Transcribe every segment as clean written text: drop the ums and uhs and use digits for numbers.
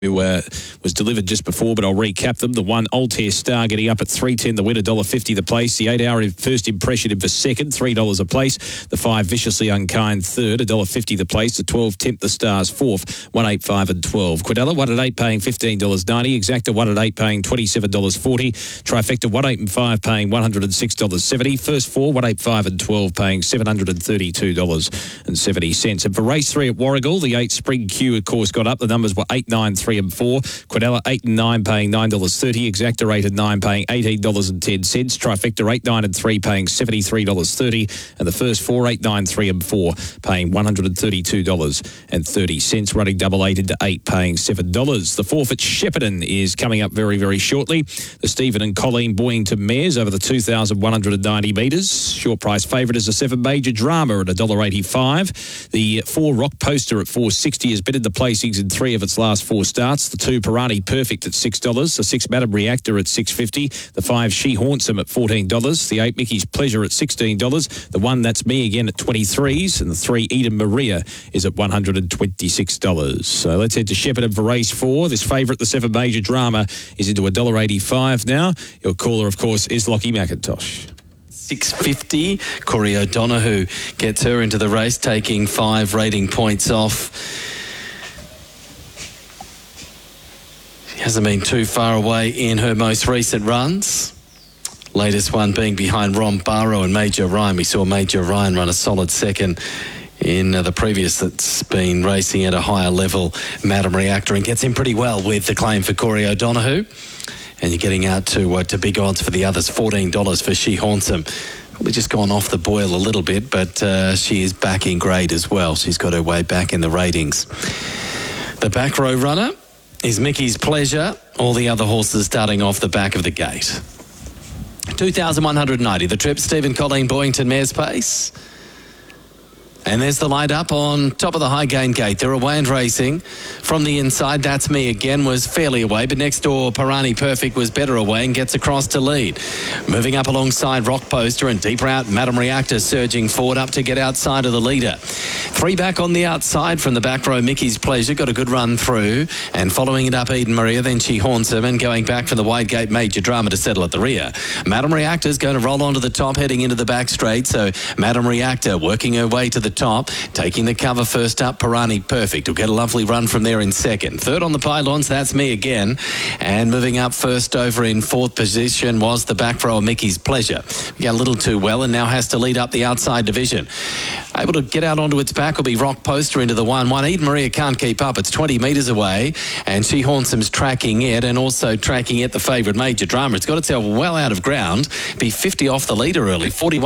who was delivered just before, but I'll recap them. The 1, Altair Star, getting up at $3.10. The winner, $1.50 the place. The 8 Hour First Impression for second, $3 a place. The 5, Viciously Unkind, third, $1.50 the place. The 12, Tempt the Stars, fourth, 1, 8, 5 and 12. Quadella, 1 at 8, paying $15.90. Exacta, 1 at 8, paying $27.40. Trifecta, 1, 8 and 5, paying $106.70. First 4, 1, 8, 5 and 12, paying $732.70. And for race 3 at Warragul, the 8 Spring Q, of course, got up. The numbers were 8, 9, 3 and 4. Quadella 8 and 9 paying $9.30. Exacta 8 and 9 paying $18.10. Trifecta 8, 9 and 3 paying $73.30. And the first 4, 8, 9, 3 and 4 paying $132.30. Running double 8 into 8 paying $7. The 4 at Shepparton is coming up very, very shortly. The Stephen and Colleen Boyington mares over the 2,190 metres. Short price favourite is the 7 Major Drama at $1.85. The 4 Rock Poster at $4.60 has been in the placings in 3 of its last 4 starts. The 2 Pirani Perfect at $6. The 6 Madam Reactor at $6.50. The 5 She Haunts Him at $14. The 8 Mickey's Pleasure at $16. The 1 That's Me Again at $23s. And the 3 Eden Maria is at $126. So let's head to Shepparton for race 4. This favourite, the 7 Major Drama, is into $1.85 now. Your caller, of course, is Lockie McIntosh. $6.50. Corey O'Donoghue gets her into the race, taking 5 rating points off. Hasn't been too far away in her most recent runs. Latest one being behind Ron Barrow and Major Ryan. We saw Major Ryan run a solid second in the previous that's been racing at a higher level. Madam Reactor, and gets in pretty well with the claim for Corey O'Donoghue. And you're getting out to big odds for the others. $14 for She Haunts Him. Probably just gone off the boil a little bit, but she is back in grade as well. She's got her way back in the ratings. The back row runner is Mickey's Pleasure. All the other horses starting off the back of the gate. 2,190, the trip, Stephen Colleen Boyington mare's pace. And there's the light up on top of the Highgate gate. They're away and racing. From the inside, That's Me Again was fairly away, but next door, Pirani Perfect was better away and gets across to lead. Moving up alongside Rock Poster and deeper out, Madam Reactor surging forward up to get outside of the leader. 3 back on the outside from the back row, Mickey's Pleasure, got a good run through. And following it up, Eden Maria, then She Haunts Him, and going back from the wide gate, Major Drama to settle at the rear. Madam Reactor's going to roll onto the top, heading into the back straight. So Madam Reactor working her way to the top, taking the cover first up, Pirani Perfect will get a lovely run from there in second. Third on the pylons, That's Me Again, and moving up first over in 4th position was the back row of Mickey's Pleasure. We got a little too well and now has to lead up the outside division. Able to get out onto its back will be Rock Poster into the 1-1. Eden Maria can't keep up. It's 20 metres away, and She Haunts Him's tracking it, and also tracking it the favourite Major Drama. It's got itself well out of ground. Be 50 off the leader early,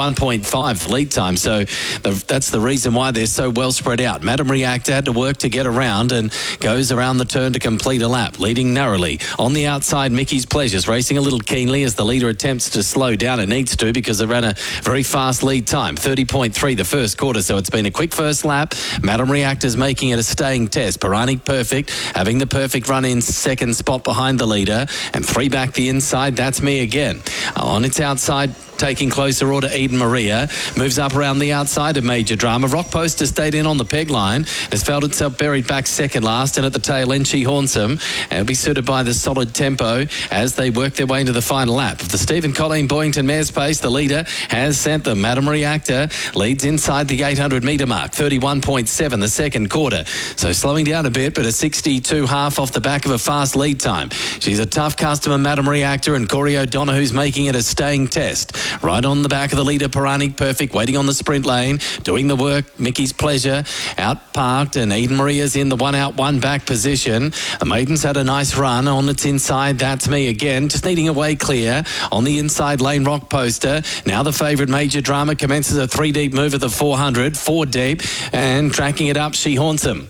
41.5 lead time. So that's the reason why they're so well spread out. Madam Reactor had to work to get around and goes around the turn to complete a lap, leading narrowly. On the outside, Mickey's Pleasures racing a little keenly as the leader attempts to slow down. It needs to, because it ran a very fast lead time, 30.3 the first quarter. So it's been a quick first lap. Madam Reactor's making it a staying test. Pirani Perfect having the perfect run in second spot behind the leader, and 3 back the inside, That's Me Again. On its outside, taking closer order, Eden Maria moves up around the outside of Major Drama. Rock Poster stayed in on the peg line, has felt itself buried back second last, and at the tail end, She Haunts Him, and will be suited by the solid tempo as they work their way into the final lap. The Stephen Colleen Boyington mare's pace, the leader has sent them. Madam Reactor leads inside the 800 metre mark, 31.7 the second quarter. So slowing down a bit, but a 62 half off the back of a fast lead time. She's a tough customer, Madam Reactor, and Corey O'Donoghue's making it a staying test. Right on the back of the leader, Pirani Perfect, waiting on the sprint lane, doing the work, Mickey's Pleasure, out parked, and Eden Maria's in the 1 out, 1 back position. The Maiden's had a nice run on its inside, That's Me Again, just needing a way clear. On the inside lane, Rock Poster. Now the favourite Major Drama commences a 3 deep move at the 400, 4 deep, and tracking it up, She Haunts Him.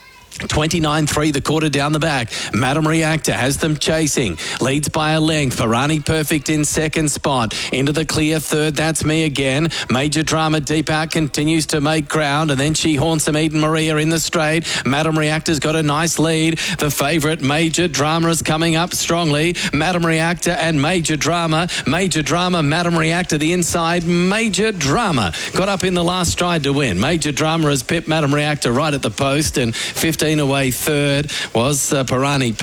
29.3 the quarter down the back. Madam Reactor has them chasing, leads by a length. Pirani Perfect in second spot, into the clear third, That's Me Again. Major Drama deep out continues to make ground, and then She Haunts Him, Eden Maria in the straight. Madam Reactor's got a nice lead. The favourite Major Drama is coming up strongly. Madam Reactor and Major Drama, Madam Reactor the inside. Major Drama got up in the last stride to win. Major Drama has pipped Madam Reactor right at the post, and 15 away third was Pirani